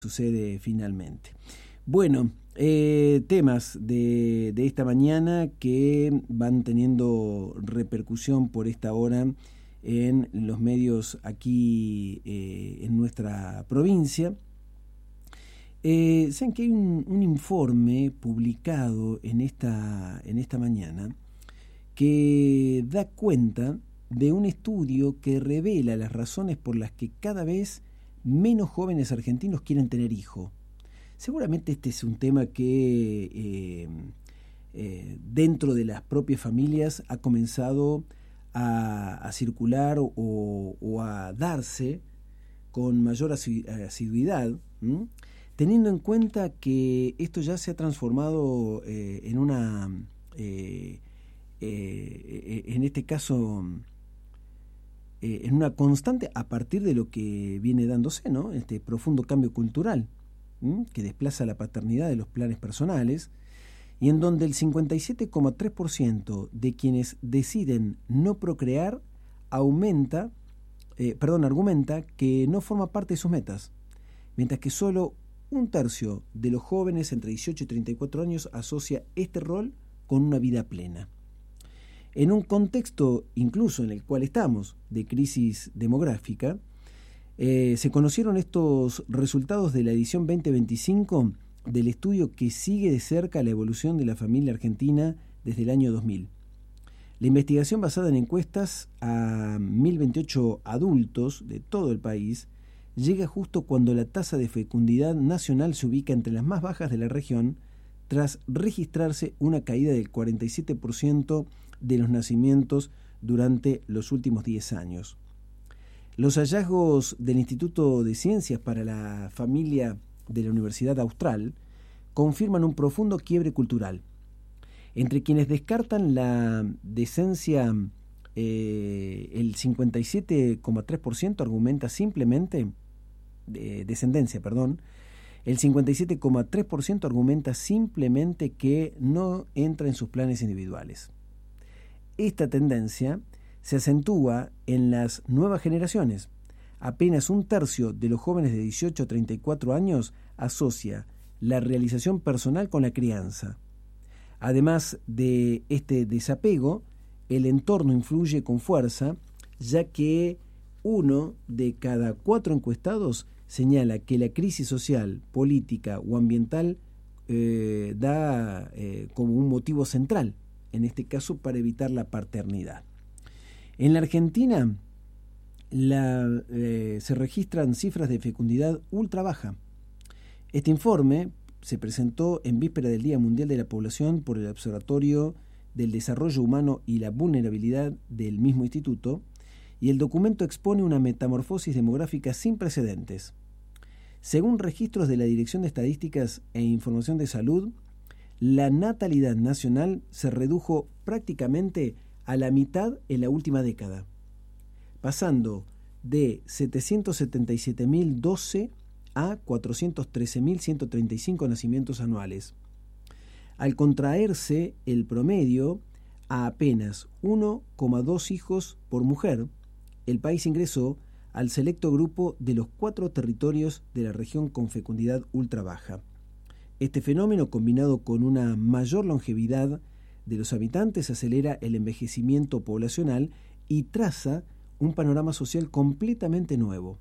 sucede finalmente. Bueno, temas de esta mañana que van teniendo repercusión por esta hora en los medios aquí en nuestra provincia. Saben que hay un informe publicado en esta mañana que da cuenta de un estudio que revela las razones por las que cada vez menos jóvenes argentinos quieren tener hijos. Seguramente este es un tema que dentro de las propias familias ha comenzado a circular o a darse con mayor asiduidad, teniendo en cuenta que esto ya se ha transformado en una, en este caso, en una constante a partir de lo que viene dándose, ¿no? Este profundo cambio cultural que desplaza la paternidad de los planes personales y en donde el 57,3% de quienes deciden no procrear argumenta que no forma parte de sus metas, mientras que solo un tercio de los jóvenes entre 18 y 34 años asocia este rol con una vida plena. En un contexto incluso en el cual estamos, de crisis demográfica, se conocieron estos resultados de la edición 2025 del estudio que sigue de cerca la evolución de la familia argentina desde el año 2000. La investigación, basada en encuestas a 1.028 adultos de todo el país, llega justo cuando la tasa de fecundidad nacional se ubica entre las más bajas de la región, tras registrarse una caída del 47% de los nacimientos durante los últimos 10 años. Los hallazgos del Instituto de Ciencias para la Familia de la Universidad Austral confirman un profundo quiebre cultural. Entre quienes descartan la descendencia, el 57,3% argumenta simplemente el 57,3% argumenta simplemente que no entra en sus planes individuales. Esta tendencia se acentúa en las nuevas generaciones. Apenas un tercio de los jóvenes de 18 a 34 años asocia la realización personal con la crianza. Además de este desapego, el entorno influye con fuerza, ya que 1 de cada 4 encuestados señala que la crisis social, política o ambiental da como un motivo central, en este caso para evitar la paternidad. En la Argentina se registran cifras de fecundidad ultra baja. Este informe se presentó en víspera del Día Mundial de la Población por el Observatorio del Desarrollo Humano y la Vulnerabilidad del mismo instituto, y el documento expone una metamorfosis demográfica sin precedentes. Según registros de la Dirección de Estadísticas e Información de Salud, la natalidad nacional se redujo prácticamente a la mitad en la última década, pasando de 777.012 a 413.135 nacimientos anuales, al contraerse el promedio a apenas 1,2 hijos por mujer. El país ingresó al selecto grupo de los 4 territorios de la región con fecundidad ultra baja. Este fenómeno, combinado con una mayor longevidad de los habitantes, acelera el envejecimiento poblacional y traza un panorama social completamente nuevo.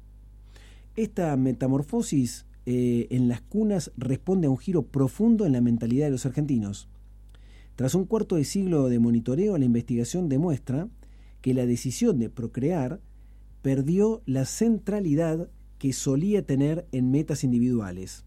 Esta metamorfosis en las cunas responde a un giro profundo en la mentalidad de los argentinos. Tras un cuarto de siglo de monitoreo, la investigación demuestra que la decisión de procrear perdió la centralidad que solía tener en metas individuales.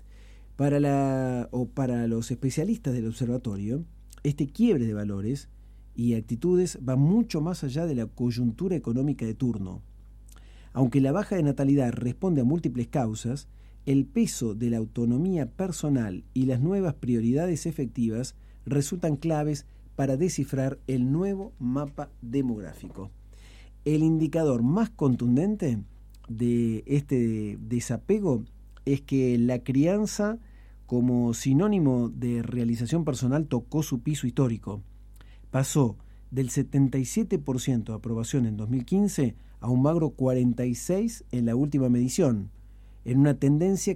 Para los especialistas del observatorio, este quiebre de valores y actitudes va mucho más allá de la coyuntura económica de turno. Aunque la baja de natalidad responde a múltiples causas, el peso de la autonomía personal y las nuevas prioridades efectivas resultan claves para descifrar el nuevo mapa demográfico. El indicador más contundente de este desapego es que la crianza, como sinónimo de realización personal, tocó su piso histórico. Pasó del 77% de aprobación en 2015 a un magro 46% en la última medición, en una tendencia